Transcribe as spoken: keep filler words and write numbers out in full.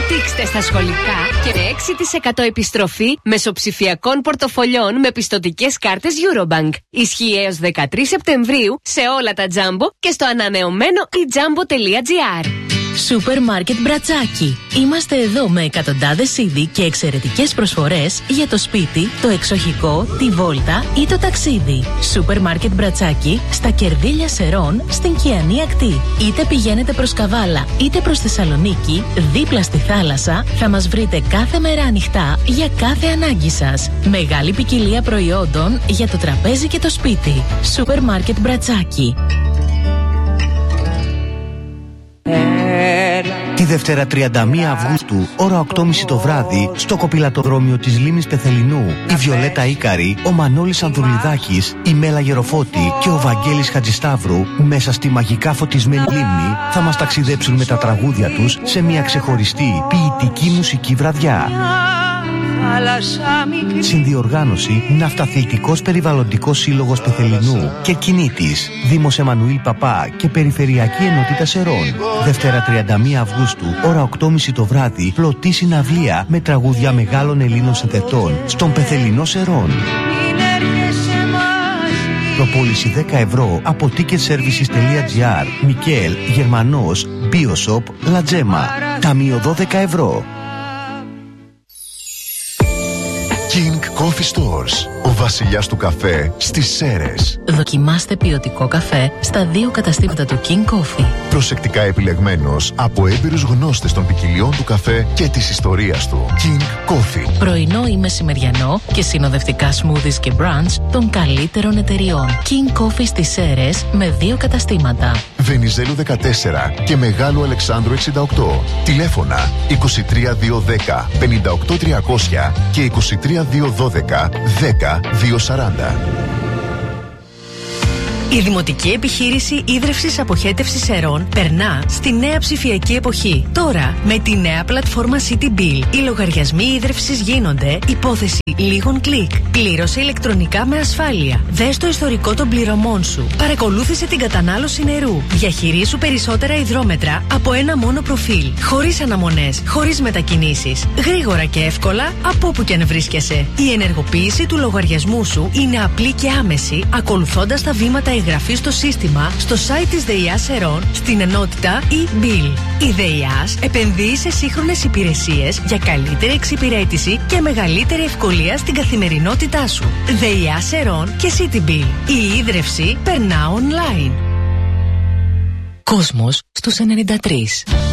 Βουτήξτε στα σχολικά και με έξι τοις εκατό επιστροφή μεσοψηφιακών πορτοφολιών με πιστωτικές κάρτες Eurobank. Ισχύει έως δεκατρείς Σεπτεμβρίου σε όλα τα Jumbo και στο ανανεωμένο e jumbo τελεία gr. Σούπερ Μάρκετ Μπρατσάκι. Είμαστε εδώ με εκατοντάδες είδη και εξαιρετικές προσφορές για το σπίτι, το εξοχικό, τη βόλτα ή το ταξίδι. Σούπερ Μάρκετ Μπρατσάκι στα Κερδίλια Σερών στην Κιανή Ακτή. Είτε πηγαίνετε προς Καβάλα είτε προς Θεσσαλονίκη, δίπλα στη θάλασσα, θα μας βρείτε κάθε μέρα ανοιχτά για κάθε ανάγκη σας. Μεγάλη ποικιλία προϊόντων για το τραπέζι και το σπίτι. Σούπερ Μάρκετ Μπρατσάκι. Τη Δευτέρα τριάντα μία Αυγούστου, ώρα οκτώ και μισή το βράδυ, στο κοπηλατοδρόμιο της Λίμνης Πεθελινού, η Βιολέτα Ίκαρη, ο Μανώλης Ανδρουλιδάκης, η Μέλα Γεροφώτη και ο Βαγγέλης Χατζησταύρου, μέσα στη μαγικά φωτισμένη λίμνη, θα μας ταξιδέψουν με τα τραγούδια τους σε μια ξεχωριστή ποιητική μουσική βραδιά. Συνδιοργάνωση Ναυταθλητικός Περιβαλλοντικός Σύλλογος Πεθελινού και Κινήτης, Δήμος Εμμανουήλ Παπά και Περιφερειακή Ενότητα Σερών. Δευτέρα τριάντα μία Αυγούστου, ώρα οκτώ και μισή το βράδυ, πλωτή συναυλία με τραγούδια μεγάλων Ελλήνων συνθετών στον Πεθελινό Σερών. Προπόληση δέκα ευρώ από ticket services τελεία gr. Μικέλ, Γερμανός, Biosop, Λατζέμα. Ταμείο δώδεκα ευρώ. King Coffee Stores, ο βασιλιάς του καφέ στις Σέρρες. Δοκιμάστε ποιοτικό καφέ στα δύο καταστήματα του King Coffee. Προσεκτικά επιλεγμένος από έμπειρους γνώστες των ποικιλιών του καφέ και της ιστορίας του. King Coffee. Πρωινό ή μεσημεριανό και συνοδευτικά smoothies και brunch των καλύτερων εταιριών. King Coffee στις Σέρρες με δύο καταστήματα. Βενιζέλου δεκατέσσερα και Μεγάλου Αλεξάνδρου εξήντα οκτώ. Τηλέφωνα είκοσι τρία διακόσια δέκα πενήντα οκτώ τριακόσια και είκοσι τρία διακόσια δώδεκα δέκα διακόσια σαράντα. Η Δημοτική Επιχείρηση Ίδρευσης Αποχέτευσης Σερών περνά στη νέα ψηφιακή εποχή. Τώρα, με τη νέα πλατφόρμα CityBill, οι λογαριασμοί ίδρευσης γίνονται υπόθεση λίγων κλικ. Πλήρωσε ηλεκτρονικά με ασφάλεια. Δες το ιστορικό των πληρωμών σου. Παρακολούθησε την κατανάλωση νερού. Διαχειρίσου περισσότερα υδρόμετρα από ένα μόνο προφίλ. Χωρίς αναμονές, χωρίς μετακινήσεις. Γρήγορα και εύκολα από όπου και αν βρίσκεσαι. Η ενεργοποίηση του λογαριασμού σου είναι απλή και άμεση, ακολουθώντας τα βήματα εγγραφή στο σύστημα στο site της ΔΕΙΑ Σερών στην ενότητα e-bill. Η ΔΕΙΑ επενδύει σε σύγχρονες υπηρεσίες για καλύτερη εξυπηρέτηση και μεγαλύτερη ευκολία στην καθημερινότητά σου. ΔΕΙΑ Σερών και CityBill. Η ίδρυυση περνά online. Κόσμος στους ενενήντα τρία.